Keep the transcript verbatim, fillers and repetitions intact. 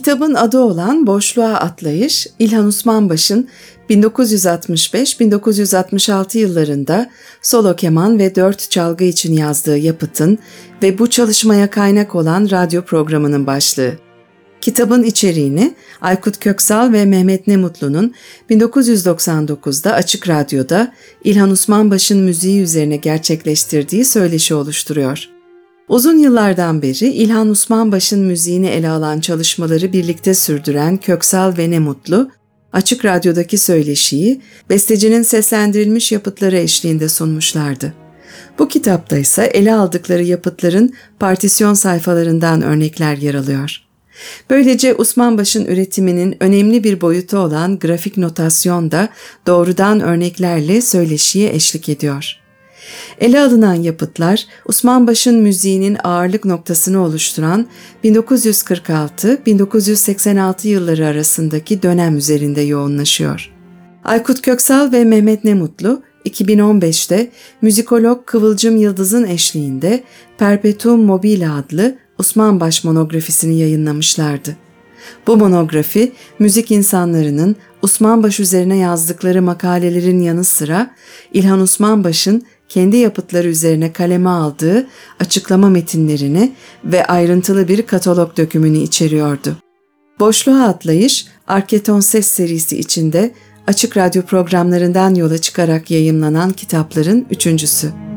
Kitabın adı olan Boşluğa Atlayış, İlhan Osmanbaş'ın bin dokuz yüz altmış beş - bin dokuz yüz altmış altı yıllarında solo keman ve dört çalgı için yazdığı yapıtın ve bu çalışmaya kaynak olan radyo programının başlığı. Kitabın içeriğini Aykut Köksal ve Mehmet Nemutlu'nun bin dokuz yüz doksan dokuzda Açık Radyo'da İlhan Osmanbaş'ın müziği üzerine gerçekleştirdiği söyleşi oluşturuyor. Uzun yıllardan beri İlhan Osmanbaş'ın müziğini ele alan çalışmaları birlikte sürdüren Köksal ve Nemutlu, Açık Radyo'daki söyleşiyi bestecinin seslendirilmiş yapıtları eşliğinde sunmuşlardı. Bu kitapta ise ele aldıkları yapıtların partisyon sayfalarından örnekler yer alıyor. Böylece Osmanbaş'ın üretiminin önemli bir boyutu olan grafik notasyon da doğrudan örneklerle söyleşiye eşlik ediyor. Ele alınan yapıtlar, Osmanbaş'ın müziğinin ağırlık noktasını oluşturan bin dokuz yüz kırk altı - bin dokuz yüz seksen altı yılları arasındaki dönem üzerinde yoğunlaşıyor. Aykut Köksal ve Mehmet Nemutlu, iki bin on beşte müzikolog Kıvılcım Yıldız'ın eşliğinde Perpetuum Mobile adlı Osmanbaş monografisini yayınlamışlardı. Bu monografi, müzik insanlarının Osmanbaş üzerine yazdıkları makalelerin yanı sıra İlhan Osmanbaş'ın kendi yapıtları üzerine kaleme aldığı açıklama metinlerini ve ayrıntılı bir katalog dökümünü içeriyordu. Boşluğa Atlayış, Arketon Ses serisi içinde Açık Radyo programlarından yola çıkarak yayımlanan kitapların üçüncüsü.